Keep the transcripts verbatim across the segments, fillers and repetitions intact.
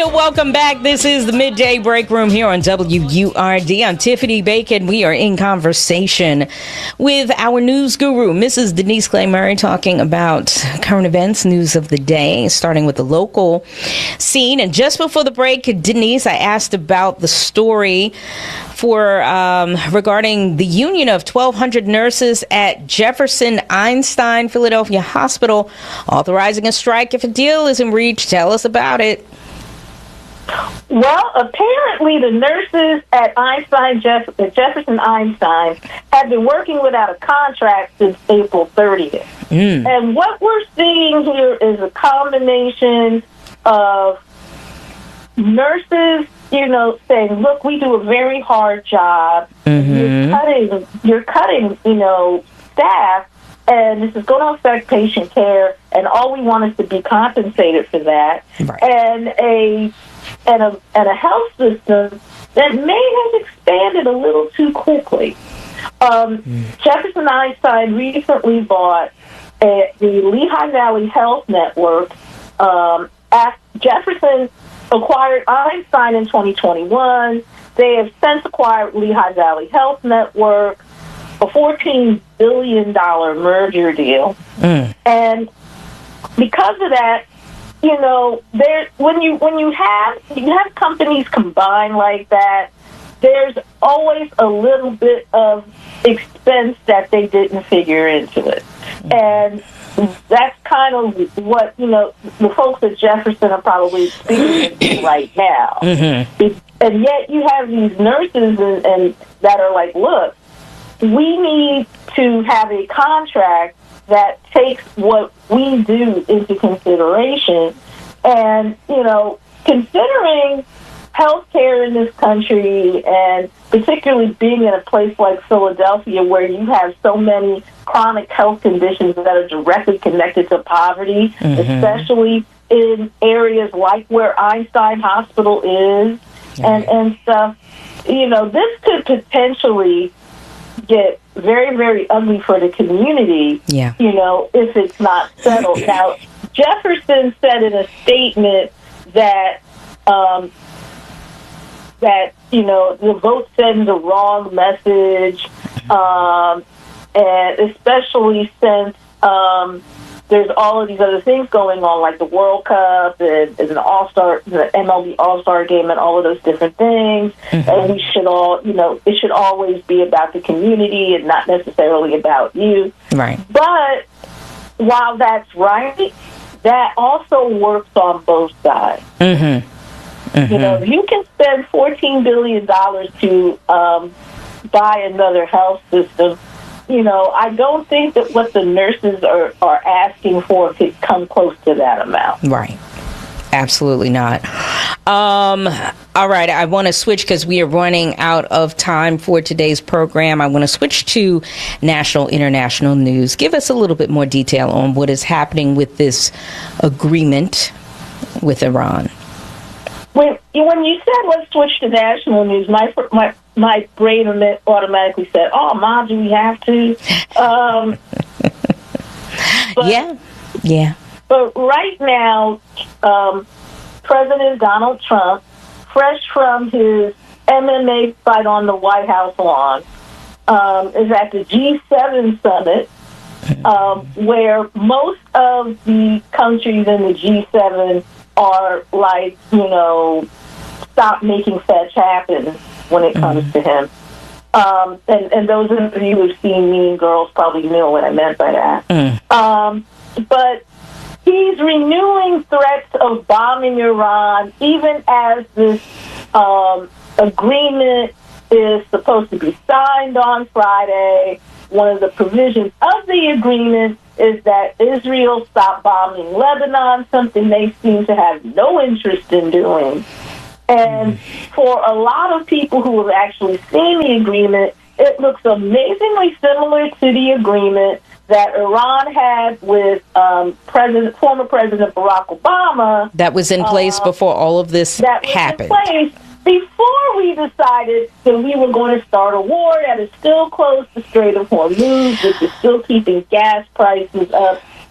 you. Welcome back. This is the Midday Break Room here on W U R D. I'm Tiffany Bacon. We are in conversation with our news guru, Missus Denise Clay Murray, talking about current events, news of the day, starting with the local scene. And just before the break, Denise, I asked about the story for um, regarding the union of twelve hundred nurses at Jefferson Einstein Philadelphia Hospital authorizing a strike if a deal isn't reached. Tell us about it. Well, apparently the nurses at Einstein Jeff- at Jefferson Einstein have been working without a contract since April thirtieth. Mm. And what we're seeing here is a combination of nurses, you know, saying, look, we do a very hard job. Mm-hmm. You're cutting, you're cutting, you know, staff, and this is going to affect patient care, and all we want is to be compensated for that. Right. And a and a and a health system that may have expanded a little too quickly. Um, mm. Jefferson Einstein recently bought a, the Lehigh Valley Health Network. Um, after Jefferson acquired Einstein in twenty twenty-one. They have since acquired Lehigh Valley Health Network, a fourteen billion dollars merger deal. Mm. And because of that, you know, there when you when you have you have companies combined like that, there's always a little bit of expense that they didn't figure into it. And that's kind of what, you know, the folks at Jefferson are probably experiencing right now. Mm-hmm. And yet you have these nurses and, and that are like, look, we need to have a contract that takes what we do into consideration. And, you know, considering healthcare in this country, and particularly being in a place like Philadelphia where you have so many chronic health conditions that are directly connected to poverty, mm-hmm. especially in areas like where Einstein Hospital is, mm-hmm. and, and stuff, you know, this could potentially get very, very ugly for the community, yeah. you know, if it's not settled. Now, Jefferson said in a statement that um, that, you know, the vote sends a wrong message, um, and especially since um, there's all of these other things going on, like the World Cup and, and the All-Star, the M L B All-Star game and all of those different things. Mm-hmm. And we should all, you know, it should always be about the community and not necessarily about you. Right. But while that's right, that also works on both sides. Mm-hmm. Mm-hmm. You know, you can spend fourteen billion dollars to um, buy another health system. You know, I don't think that what the nurses are, are asking for could come close to that amount. Right. Absolutely not. Um, all right. I want to switch because we are running out of time for today's program. I want to switch to national, international news. Give us a little bit more detail on what is happening with this agreement with Iran. When when you said let's switch to national news, my my my brain automatically said, "Oh, Mom, do we have to?" Um, but, yeah, yeah. But right now, um, President Donald Trump, fresh from his M M A fight on the White House lawn, um, is at the G seven summit, um, where most of the countries in the G seven are like, you know, stop making fetch happen when it comes mm-hmm. to him. Um, and, and those of you who've seen Mean Girls probably know what I meant by that. Mm. Um, but he's renewing threats of bombing Iran, even as this um, agreement is supposed to be signed on Friday. One of the provisions of the agreement is that Israel stop bombing Lebanon, something they seem to have no interest in doing. And for a lot of people who have actually seen the agreement, it looks amazingly similar to the agreement that Iran had with um, President, former President Barack Obama. That was in place uh, before all of this that was happened. In place before we decided that we were going to start a war that is still closed the Strait of Hormuz, which is still keeping gas prices up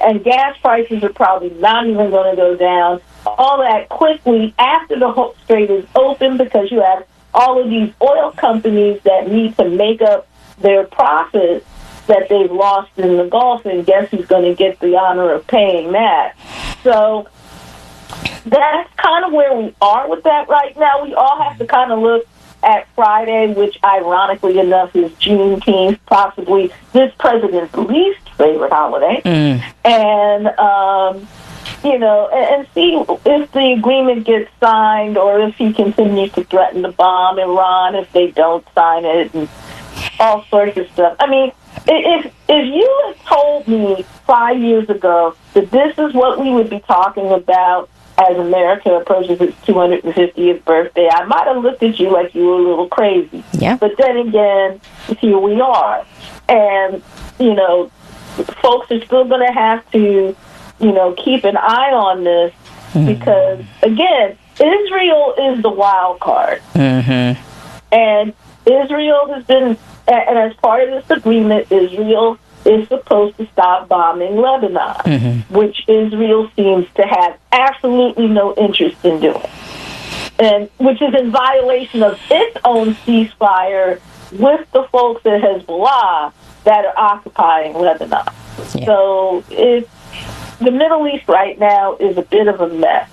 and gas prices are probably not even going to go down all that quickly after the whole strait is open, because you have all of these oil companies that need to make up their profits that they've lost in the Gulf, and guess who's going to get the honor of paying that? So that's kind of where we are with that right now. We all have to kind of look at Friday, which ironically enough is Juneteenth, possibly this president's least favorite holiday, mm. and um, you know, and, and see if the agreement gets signed, or if he continues to threaten to bomb Iran if they don't sign it, and all sorts of stuff. I mean, if if you had told me five years ago that this is what we would be talking about as America approaches its two hundred fiftieth birthday, I might have looked at you like you were a little crazy. Yeah. But then again, here we are. And, you know, folks are still going to have to, you know, keep an eye on this mm-hmm. because, again, Israel is the wild card. Mm-hmm. And Israel has been, and as part of this agreement, Israel is supposed to stop bombing Lebanon, mm-hmm. which Israel seems to have absolutely no interest in doing, and which is in violation of its own ceasefire with the folks at Hezbollah that are occupying Lebanon. Yeah. So it's, the Middle East right now is a bit of a mess.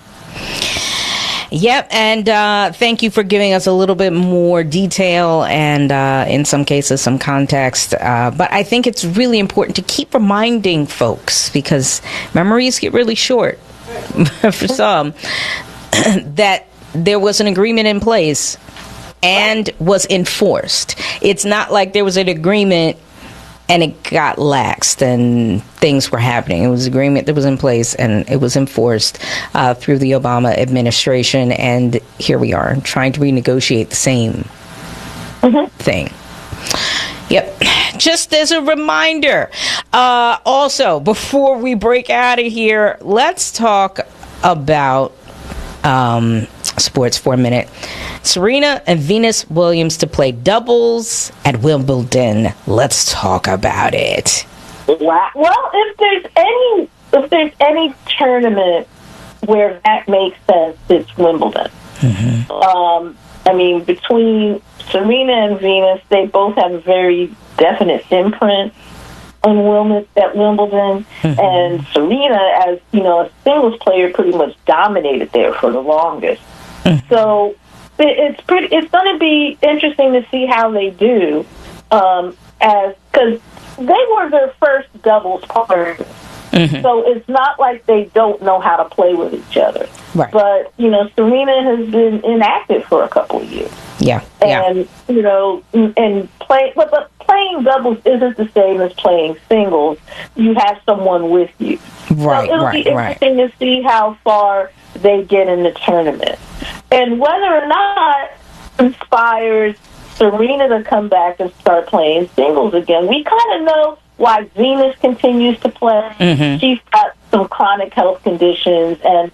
Yep, and uh, thank you for giving us a little bit more detail and, uh, in some cases, some context. Uh, but I think it's really important to keep reminding folks, because memories get really short for some, that there was an agreement in place and was enforced. It's not like there was an agreement and it got laxed and things were happening. It was an agreement that was in place and it was enforced uh, through the Obama administration. And here we are trying to renegotiate the same mm-hmm. thing. Yep. Just as a reminder, uh, also, before we break out of here, let's talk about um, sports for a minute. Serena and Venus Williams to play doubles at Wimbledon. Let's talk about it. Wow. Well, if there's any if there's any tournament where that makes sense, it's Wimbledon. Mm-hmm. Um, I mean, between Serena and Venus, they both have a very definite imprint on Wimbledon at Wimbledon, mm-hmm. and Serena, as you know, a singles player, pretty much dominated there for the longest. Mm-hmm. So it's pretty. It's going to be interesting to see how they do, um, as because they were their first doubles partners. Mm-hmm. So it's not like they don't know how to play with each other. Right. But you know, Serena has been inactive for a couple of years. Yeah. And yeah. you know, and play, but, but playing doubles isn't the same as playing singles. You have someone with you. Right. So it'll right. be interesting right. to see how far they get in the tournament. And whether or not inspires Serena to come back and start playing singles again. We kind of know why Venus continues to play. Mm-hmm. She's got some chronic health conditions and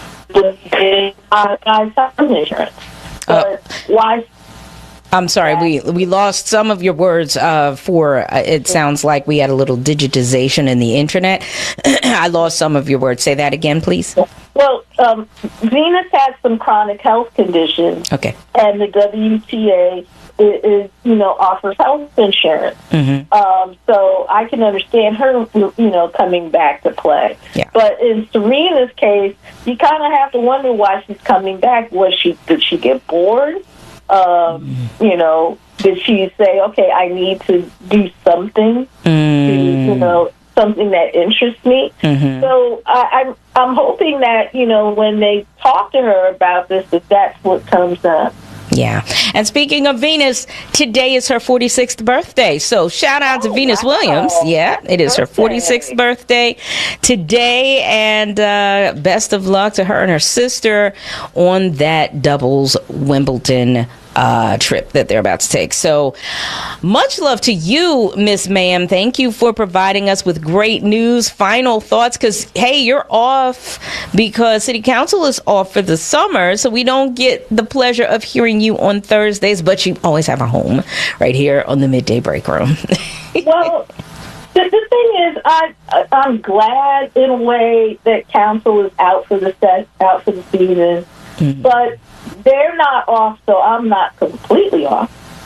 the guy's health insurance. But uh, why? I'm sorry, we we lost some of your words uh, for, uh, it sounds like we had a little digitization in the internet. I lost some of your words. Say that again, please. Well, um, Venus has some chronic health conditions. Okay. And the W T A is, is you know, offers health insurance. Mm-hmm. Um, so I can understand her, you know, coming back to play. Yeah. But in Serena's case, you kind of have to wonder why she's coming back. Was she, did she get bored? Um, mm-hmm. You know, did she say, okay, I need to do something, mm. to, you know, something that interests me? Mm-hmm. So I, I'm I'm hoping that, you know, when they talk to her about this, that that's what comes up. Yeah. And speaking of Venus, today is her forty-sixth birthday. So shout out to oh, Venus wow. Williams. Yeah, it is her forty-sixth birthday today. And uh, best of luck to her and her sister on that doubles Wimbledon uh, trip that they're about to take. So much love to you, Miss Ma'am. Thank you for providing us with great news. Final thoughts, because, hey, you're off because City Council is off for the summer, so we don't get the pleasure of hearing you on Thursdays, but you always have a home right here on the Midday Break Room. Well, the, the thing is, I I'm glad in a way that council is out for the set, out for the season, mm-hmm. but they're not off, so I'm not completely off.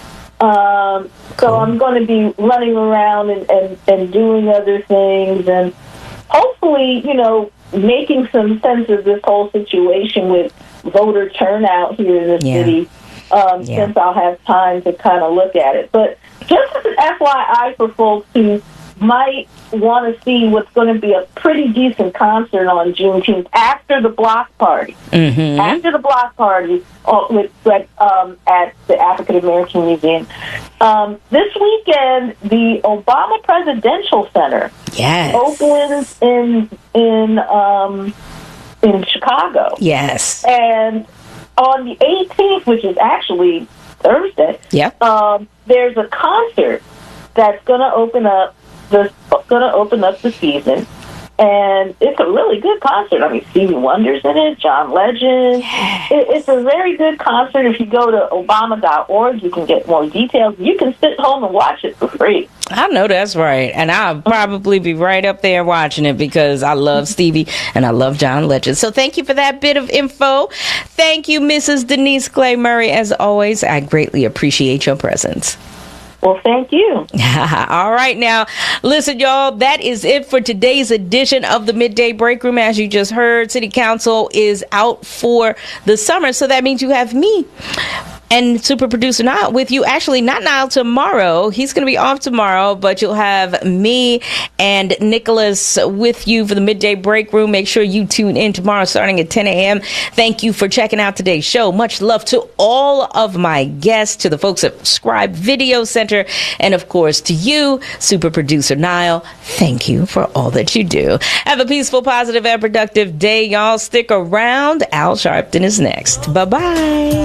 Um, so cool. I'm going to be running around and, and, and doing other things, and hopefully, you know, making some sense of this whole situation with voter turnout here in the yeah. city, um, yeah. since I'll have time to kind of look at it. But just as an F Y I for folks who might want to see what's going to be a pretty decent concert on Juneteenth after the block party. Mm-hmm. After the block party uh, with, um, at the African American Museum. Um, this weekend, the Obama Presidential Center yes. opens in in um, in Chicago. Yes. And on the eighteenth, which is actually Thursday, yep. um, there's a concert that's going to open up the going to open up the season, and it's a really good concert. I mean, Stevie Wonder's in it, John Legend. Yes. It, it's a very good concert. If you go to Obama dot org, you can get more details. You can sit home and watch it for free. I know that's right, and I'll probably be right up there watching it because I love Stevie and I love John Legend. So thank you for that bit of info. Thank you, Missus Denise Clay Murray. As always, I greatly appreciate your presence. Well, thank you. All right, now, listen, y'all, that is it for today's edition of the Midday Break Room. As you just heard, City Council is out for the summer, so that means you have me and super producer Niall with you. Actually, not Niall tomorrow. He's going to be off tomorrow, but you'll have me and Nicholas with you for the Midday Break Room. Make sure you tune in tomorrow starting at ten a.m. Thank you for checking out today's show. Much love to all of my guests, to the folks at Scribe Video Center, and of course to you, super producer Niall. Thank you for all that you do. Have a peaceful, positive, and productive day, y'all. Stick around. Al Sharpton is next. Bye-bye.